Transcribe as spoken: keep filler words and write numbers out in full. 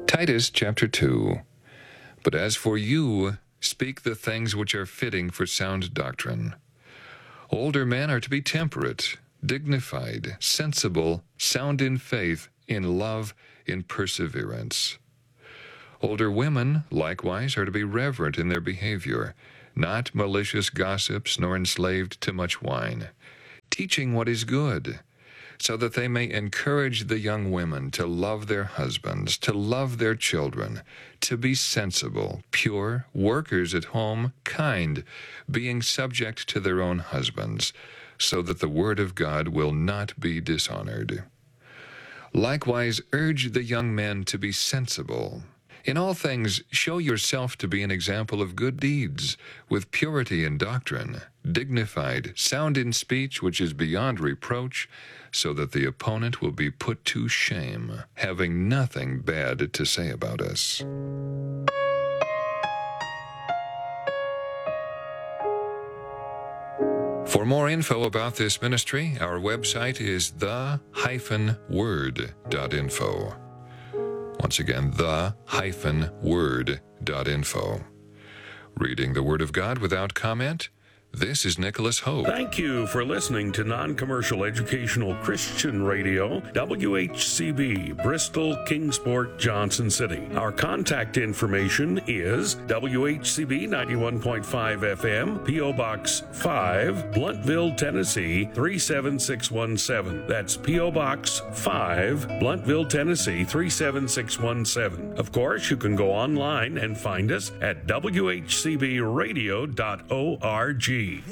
Titus chapter two. But as for you, speak the things which are fitting for sound doctrine. Older men are to be temperate, dignified, sensible, sound in faith, in love, in perseverance. Older women, likewise, are to be reverent in their behavior, not malicious gossips, nor enslaved to much wine, teaching what is good, so that they may encourage the young women to love their husbands, to love their children, to be sensible, pure, workers at home, kind, being subject to their own husbands, so that the word of God will not be dishonored. Likewise, urge the young men to be sensible. In all things, show yourself to be an example of good deeds, with purity in doctrine, dignified, sound in speech which is beyond reproach, so that the opponent will be put to shame, having nothing bad to say about us. For more info about this ministry, our website is the dash word dot info. Once again, the dash word dot info. Reading the Word of God without comment, this is Nicholas Hope. Thank you for listening to Non-Commercial Educational Christian Radio, W H C B, Bristol, Kingsport, Johnson City. Our contact information is W H C B ninety-one point five F M, P O. Box five, Blountville, Tennessee three seven six one seven. That's P O. Box five, Blountville, Tennessee three seven six one seven. Of course, you can go online and find us at W H C B radio dot org.